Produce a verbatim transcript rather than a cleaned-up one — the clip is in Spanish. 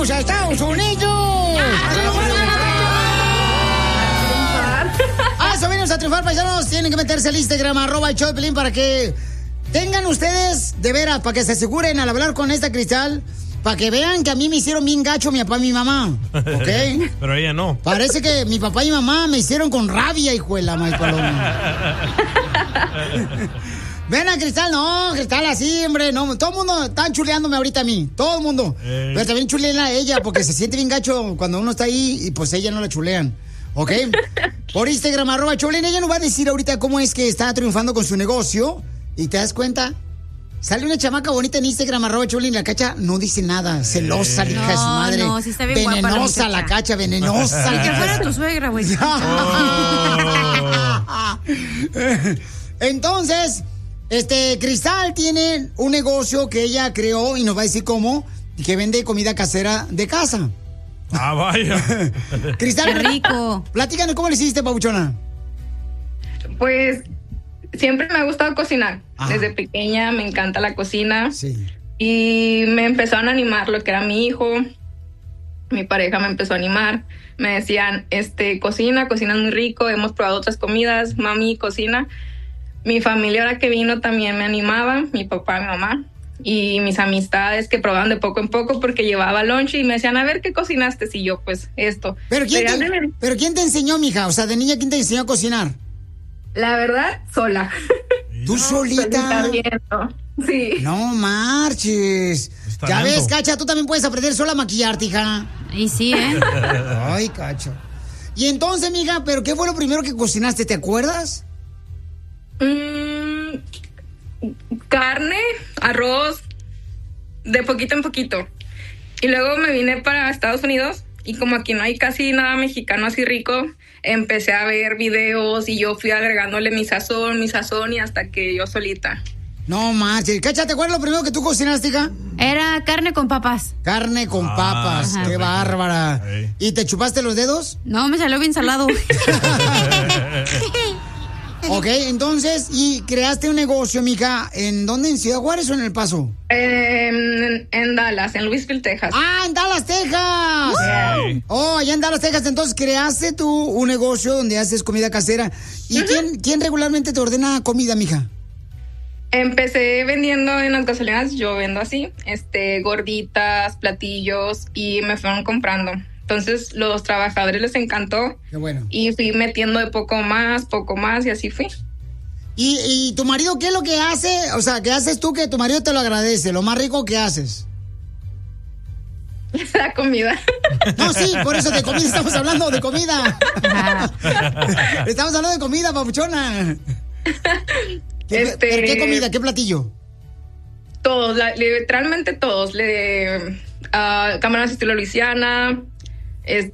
¡Vamos a Estados Unidos! ¡A eso venimos a triunfar, paisanos! Tienen que meterse al Instagram, arroba el show de Pelín, para que tengan ustedes, de veras, para que se aseguren al hablar con esta Cristal, para que vean que a mí me hicieron bien gacho mi papá y mi mamá, ¿ok? Pero ella no. Parece que mi papá y mi mamá me hicieron con rabia, hijo de la maíz paloma. Ven a Cristal, no, Cristal así, hombre, no, todo el mundo está chuleándome ahorita a mí, todo el mundo. Eh. Pero también chulean a ella, porque se siente bien gacho cuando uno está ahí y pues ella no la chulean, ¿ok? Por Instagram, arroba Choplin, ella nos va a decir ahorita cómo es que está triunfando con su negocio, y te das cuenta, sale una chamaca bonita en Instagram, arroba Choplin, la Cacha no dice nada, celosa, la hija de su madre. No, sí está bien venenosa guapa la, la Cacha, venenosa. Ni que fuera tu suegra, güey. Oh. Entonces... Este, Cristal tiene un negocio que ella creó y nos va a decir cómo, que vende comida casera de casa. Ah, vaya. Cristal, qué rico. Platícanos cómo le hiciste, pabuchona. Pues siempre me ha gustado cocinar. Ajá. Desde pequeña me encanta la cocina. Sí. Y me empezaron a animar lo que era mi hijo. Mi pareja me empezó a animar. Me decían, este, cocina, cocinas muy rico. Hemos probado otras comidas. Mami, cocina. Mi familia, ahora que vino, también me animaba, mi papá, mi mamá, y mis amistades que probaban de poco en poco porque llevaba lunch y me decían, a ver, ¿qué cocinaste? Y yo, pues, esto. ¿Pero quién, te, ¿Pero quién te enseñó, mija? O sea, de niña, ¿quién te enseñó a cocinar? La verdad, sola. ¿Tú solita? solita sí. No marches. Ya lento. ves, Cacha, tú también puedes aprender sola a maquillarte, hija. Y sí, ¿eh? Ay, Cacha. Y entonces, mija, ¿pero qué fue lo primero que cocinaste? ¿Te acuerdas? Mm, carne, arroz, de poquito en poquito. Y luego me vine para Estados Unidos y como aquí no hay casi nada mexicano así rico, empecé a ver videos y yo fui agregándole mi sazón, mi sazón y hasta que yo solita. No manches. Cacha, ¿te acuerdas lo primero que tú cocinaste, hija? Era carne con papas. Carne con ah, papas. Ajá. Qué bárbara. Hey. ¿Y te chupaste los dedos? No, me salió bien salado. Ok, entonces, ¿y creaste un negocio, mija? ¿En dónde? ¿En Ciudad Juárez o en El Paso? En, en Dallas, en Louisville, Texas. ¡Ah, en Dallas, Texas! Sí. Oh, allá en Dallas, Texas. Entonces, creaste tú un negocio donde haces comida casera. ¿Y uh-huh. quién, quién regularmente te ordena comida, mija? Empecé vendiendo en las gasolineras, yo vendo así, este, gorditas, platillos, y me fueron comprando. Entonces, los trabajadores les encantó. Qué bueno. Y fui metiendo de poco más, poco más, y así fui. ¿Y, y tu marido qué es lo que hace? O sea, ¿qué haces tú que tu marido te lo agradece? Lo más rico que haces. La comida. No, sí, por eso de comida estamos hablando, de comida. Estamos hablando de comida, papuchona. ¿Qué, este... ¿Qué comida? ¿Qué platillo? Todos, la, literalmente todos. Le, uh, camarones estilo Luisiana, este...